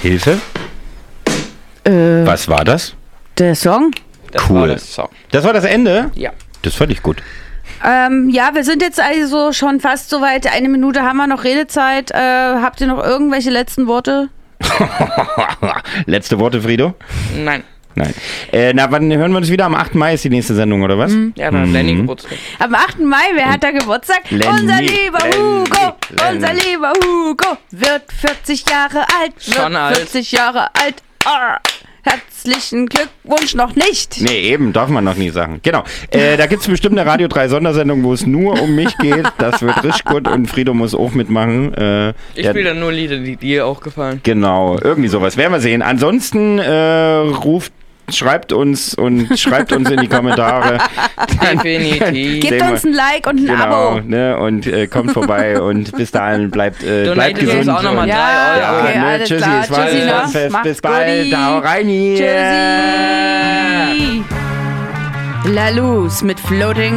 Hilfe? Was war das? Der Song? Das Cool. war das Song. Das war das Ende? Ja. Das fand ich gut. Ja, wir sind jetzt also schon fast soweit. 1 Minute haben wir noch Redezeit. Habt ihr noch irgendwelche letzten Worte? Letzte Worte, Frido? Nein. Nein. Wann hören wir uns wieder? Am 8. Mai ist die nächste Sendung, oder was? Ja, dann hat Lenny Geburtstag. Am 8. Mai, wer hat da Geburtstag? Lenny, Unser lieber Hugo, Lenny. unser lieber Hugo wird 40 Jahre alt. Schon alt. 40 Jahre alt. Herzlichen Glückwunsch noch nicht. Nee, eben, darf man noch nie sagen. Genau. Da gibt es bestimmt eine Radio 3 Sondersendung, wo es nur um mich geht. Das wird richtig gut und Frido muss auch mitmachen. Ich spiele dann nur Lieder, die dir auch gefallen. Genau, irgendwie sowas. Werden wir sehen. Ansonsten schreibt uns in die Kommentare. Definitiv. Gebt uns ein Like und ein Abo. Ne, und kommt vorbei und bis dahin bleibt Donatet gesund. uns auch nochmal 3 Ja, Euro. okay, alles tschüssi, klar. es war Tschüssi, ein ne? Fest. Macht's Bis bald. guti. Hau rein hier. Tschüssi. La Luz mit Floating